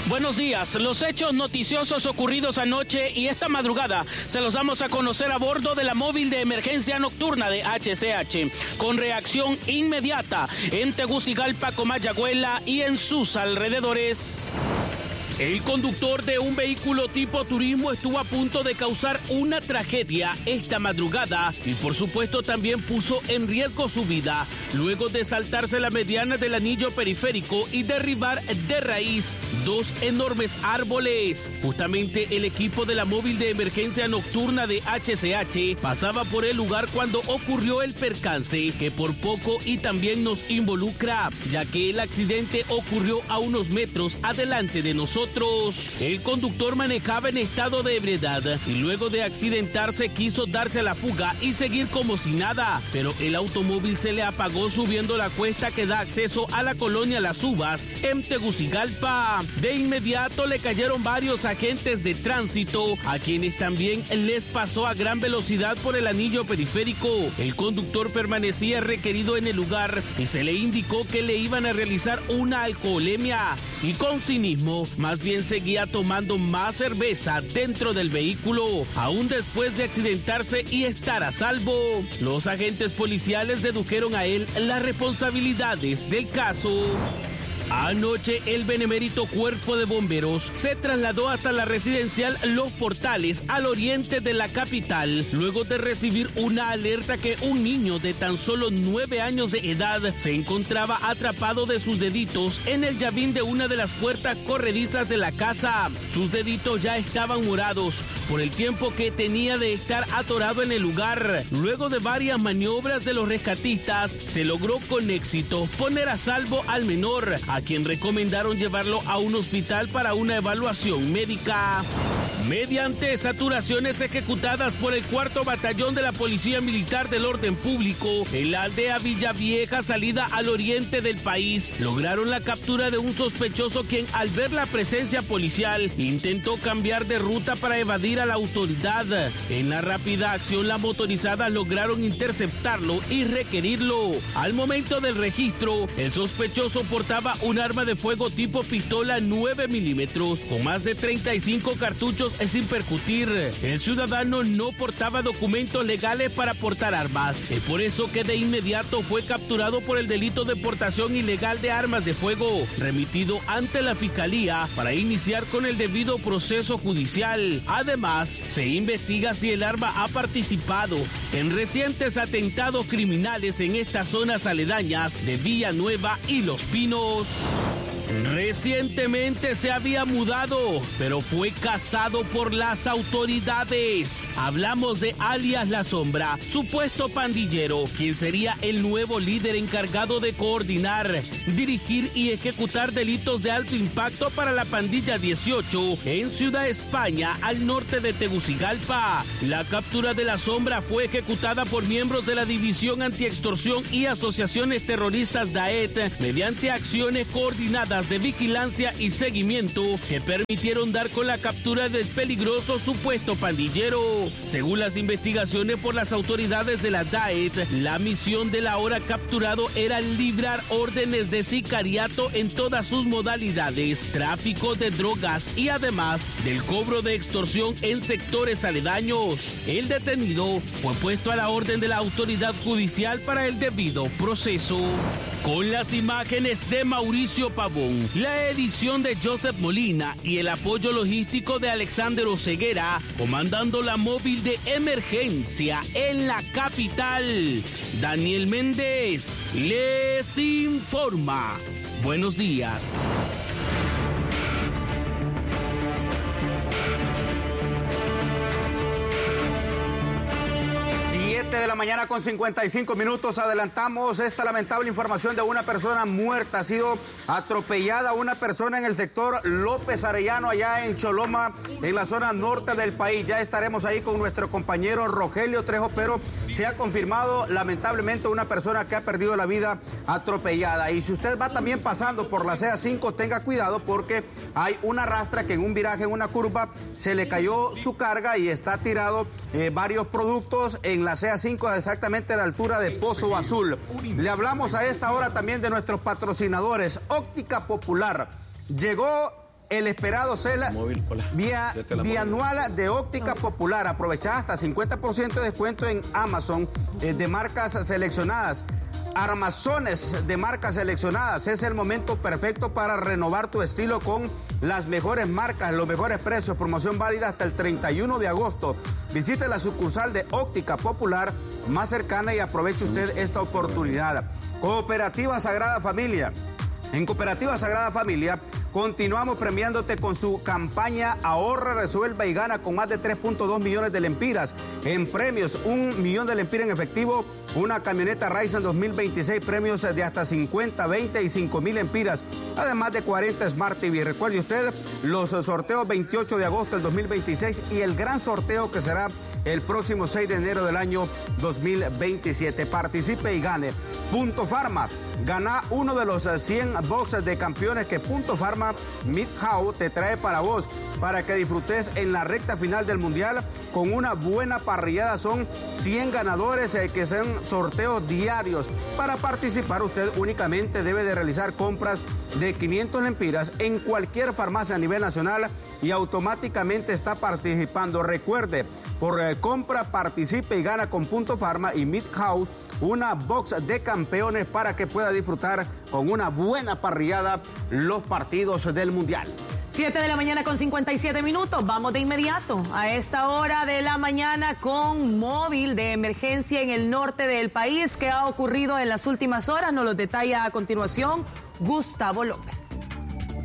Buenos días. Los hechos noticiosos ocurridos anoche y esta madrugada se los damos a conocer a bordo de la móvil de emergencia nocturna de HCH, con reacción inmediata en Tegucigalpa, Comayagüela y en sus alrededores. El conductor de un vehículo tipo turismo estuvo a punto de causar una tragedia esta madrugada y por supuesto también puso en riesgo su vida luego de saltarse la mediana del anillo periférico y derribar de raíz dos enormes árboles. Justamente el equipo de la móvil de emergencia nocturna de HCH pasaba por el lugar cuando ocurrió el percance que por poco y también nos involucra, ya que el accidente ocurrió a unos metros adelante de nosotros. El conductor manejaba en estado de ebriedad y luego de accidentarse quiso darse a la fuga y seguir como si nada, pero el automóvil se le apagó subiendo la cuesta que da acceso a la colonia Las Uvas en Tegucigalpa. De inmediato le cayeron varios agentes de tránsito, a quienes también les pasó a gran velocidad por el anillo periférico. El conductor permanecía requerido en el lugar y se le indicó que le iban a realizar una alcoholemia y con cinismo más bien seguía tomando más cerveza dentro del vehículo, aún después de accidentarse y estar a salvo. Los agentes policiales dedujeron a él las responsabilidades del caso. Anoche el benemérito Cuerpo de Bomberos se trasladó hasta la residencial Los Portales al oriente de la capital, luego de recibir una alerta que un niño de tan solo 9 años de edad se encontraba atrapado de sus deditos en el llavín de una de las puertas corredizas de la casa. Sus deditos ya estaban morados por el tiempo que tenía de estar atorado en el lugar. Luego de varias maniobras de los rescatistas, se logró con éxito poner a salvo al menor, a quien recomendaron llevarlo a un hospital para una evaluación médica. Mediante saturaciones ejecutadas por el 4º Batallón de la Policía Militar del Orden Público en la aldea Villavieja, salida al oriente del país, lograron la captura de un sospechoso quien, al ver la presencia policial, intentó cambiar de ruta para evadir a la autoridad. En la rápida acción, las motorizadas lograron interceptarlo y requerirlo. Al momento del registro, el sospechoso portaba un arma de fuego tipo pistola 9 milímetros con más de 35 cartuchos sin percutir. El ciudadano no portaba documentos legales para portar armas. Es por eso que de inmediato fue capturado por el delito de portación ilegal de armas de fuego, remitido ante la Fiscalía para iniciar con el debido proceso judicial. Además, se investiga si el arma ha participado en recientes atentados criminales en estas zonas aledañas de Villanueva y Los Pinos. Recientemente se había mudado, pero fue cazado por las autoridades. Hablamos de alias La Sombra, supuesto pandillero, quien sería el nuevo líder encargado de coordinar, dirigir y ejecutar delitos de alto impacto para la pandilla 18 en Ciudad España, al norte de Tegucigalpa. La captura de La Sombra fue ejecutada por miembros de la División Antiextorsión y Asociaciones Terroristas DAET mediante acciones coordinadas de vigilancia y seguimiento que permitieron dar con la captura del peligroso supuesto pandillero. Según las investigaciones por las autoridades de la DAET, la misión del ahora capturado era librar órdenes de sicariato en todas sus modalidades, tráfico de drogas y además del cobro de extorsión en sectores aledaños. El detenido fue puesto a la orden de la autoridad judicial para el debido proceso. Con las imágenes de Mauricio Pavón, la edición de Joseph Molina y el apoyo logístico de Alexander Oseguera, comandando la móvil de emergencia en la capital. Daniel Méndez les informa. Buenos días. 7 de la mañana con 55 minutos. Adelantamos esta lamentable información de una persona muerta. Ha sido atropellada una persona en el sector López Arellano, allá en Choloma, en la zona norte del país. Ya estaremos ahí con nuestro compañero Rogelio Trejo, pero se ha confirmado lamentablemente una persona que ha perdido la vida atropellada. Y si usted va también pasando por la CA5, tenga cuidado porque hay una rastra que en un viraje, en una curva, se le cayó su carga y está tirado varios productos en la CA5, exactamente a la altura de Pozo Azul. Le hablamos a esta hora también de nuestros patrocinadores. Óptica Popular. Llegó el esperado sale bianual de Óptica Popular. Aprovecha hasta 50% de descuento en Amazon de marcas seleccionadas. Armazones de marcas seleccionadas. Es el momento perfecto para renovar tu estilo con las mejores marcas, los mejores precios. Promoción válida hasta el 31 de agosto. Visite la sucursal de Óptica Popular más cercana y aproveche usted esta oportunidad. Cooperativa Sagrada Familia. En Cooperativa Sagrada Familia continuamos premiándote con su campaña Ahorra, Resuelva y Gana con más de 3.2 millones de lempiras en premios, 1 millón de lempiras en efectivo, una camioneta Ryzen 2026, premios de hasta 50, 20 y 5,000 lempiras, además de 40 Smart TV. Recuerde usted los sorteos 28 de agosto del 2026 y el gran sorteo que será el próximo 6 de enero del año 2027. Participe y gane. Punto Pharma. Gana uno de los 100 boxes de campeones que Punto Pharma Midhouse te trae para vos, para que disfrutes en la recta final del Mundial con una buena parrillada. Son 100 ganadores que son sorteos diarios. Para participar usted únicamente debe de realizar compras de 500 lempiras en cualquier farmacia a nivel nacional y automáticamente está participando. Recuerde, por compra participe y gana con Punto Pharma y Midhouse una box de campeones para que pueda disfrutar con una buena parrillada los partidos del Mundial. 7 de la mañana con 57 minutos. Vamos de inmediato a esta hora de la mañana con móvil de emergencia en el norte del país. ¿Qué ha ocurrido en las últimas horas? Nos lo detalla a continuación Gustavo López.